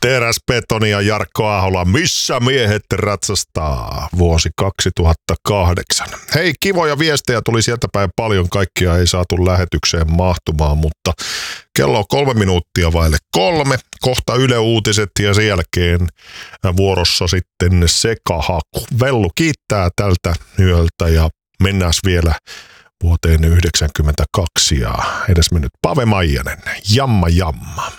Teräsbetoni ja Jarkko Ahola, missä miehet ratsastaa, vuosi 2008. Hei, kivoja viestejä tuli sieltä päin paljon, kaikkia ei saatu lähetykseen mahtumaan, mutta kello on 3 minuuttia vaille 3, kohta Yle Uutiset ja sen jälkeen vuorossa sitten sekahaku. Vellu kiittää tältä yöltä ja mennään vielä vuoteen 1992 ja edesmennyt Pave Maijanen, Jamma Jamma.